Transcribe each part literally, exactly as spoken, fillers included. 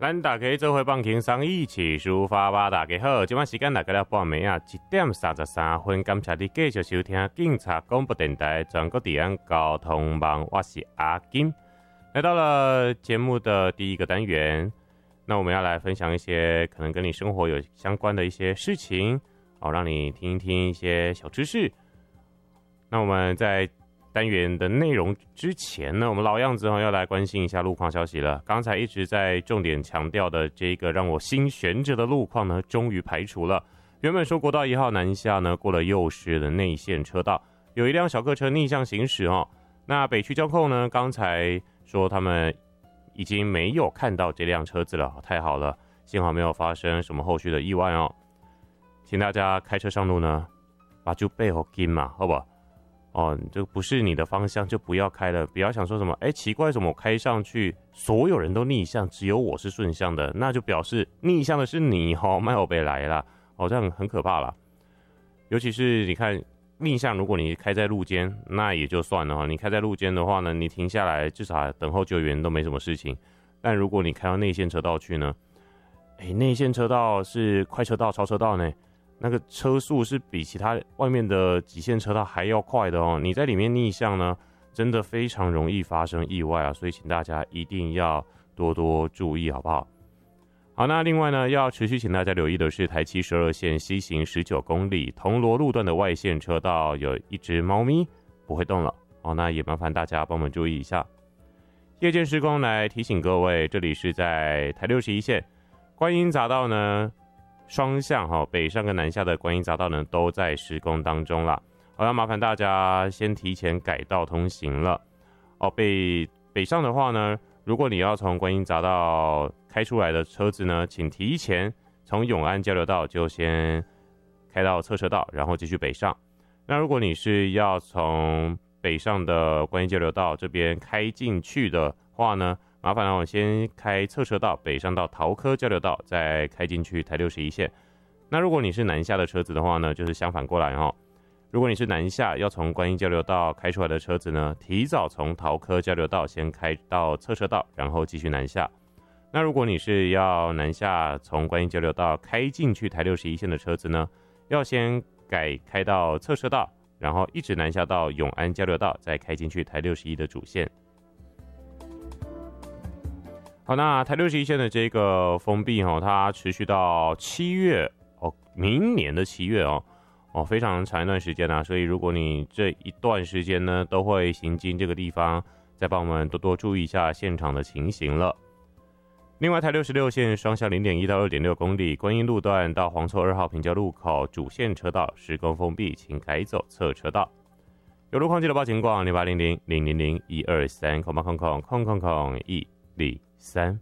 咱大家做伙放轻松，一起抒发吧。大家好，今晚时间大概了半暝啊，一点三十三分。感谢你继续收听警察广播电台全国治安交通网，我是阿金。来到了节目的第一个单元，那我们要来分享一些可能跟你生活有相关的一些事情，好让你听一听一些小知识。那我们在单元的内容之前呢，我们老样子要来关心一下路况消息了。刚才一直在重点强调的这个让我心悬着的路况呢，终于排除了。原本说国道一号南下呢，过了右师的内线车道，有一辆小客车逆向行驶哦。那北区交控呢，刚才说他们已经没有看到这辆车子了，太好了，幸好没有发生什么后续的意外哦。请大家开车上路呢，把就背后紧嘛，好不好？哦，这不是你的方向就不要开了，不要想说什么，哎，奇怪，怎么我开上去所有人都逆向，只有我是顺向的，那就表示逆向的是你哦，麦欧贝来啦，哦，这样很可怕啦。尤其是你看逆向，如果你开在路肩，那也就算了哈，你开在路肩的话呢，你停下来至少等候救援都没什么事情。但如果你开到内线车道去呢，哎，内线车道是快车道、超车道呢。那个车速是比其他外面的极限车道还要快的哦，你在里面逆向呢，真的非常容易发生意外啊，所以请大家一定要多多注意，好不好？好，那另外呢，要持续请大家留意的是台七十二线西行十九公里铜锣路段的外线车道有一只猫咪不会动了哦，那也麻烦大家帮我们注意一下。夜间施工来提醒各位，这里是在台六十一线观音匝道呢。双向哈，北上跟南下的观音匝道呢都在施工当中啦。好，要麻烦大家先提前改道通行了。哦，北北上的话呢，如果你要从观音匝道开出来的车子呢，请提前从永安交流道就先开到侧车道，然后继续北上。那如果你是要从北上的观音交流道这边开进去的话呢，麻烦让我先开侧车道北上到桃科交流道，再开进去台六十一线。那如果你是南下的车子的话呢，就是相反过来哦。如果你是南下要从观音交流道开出来的车子呢，提早从桃科交流道先开到侧车道，然后继续南下。那如果你是要南下从观音交流道开进去台六十一线的车子呢，要先改开到侧车道，然后一直南下到永安交流道，再开进去台六十一的主线。好，那台六十一线的这个封闭哈，它持续到七月哦，明年的七月哦，哦，非常长一段时间啊，所以如果你这一段时间呢都会行经这个地方，再帮我们多多注意一下现场的情形了。另外，台六十六线双向 零点一 到 二点六 公里，观音路段到黄厝二号平交路口主线车道施工封闭，请改走侧车道。有路况记得报警广零八零零零零零一二三空八空空空空空一零三。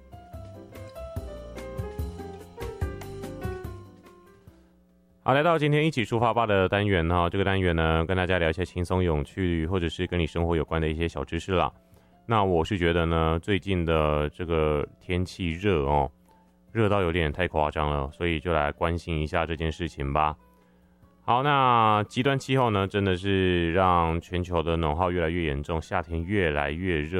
好，来到今天一起出发吧的单元哈，这个单元呢，跟大家聊一些轻松有趣，或者是跟你生活有关的一些小知识啦。那我是觉得呢，最近的这个天气热哦，热到有点太夸张了，所以就来关心一下这件事情吧。好，那极端气候呢，真的是让全球的暖化越来越严重，夏天越来越热。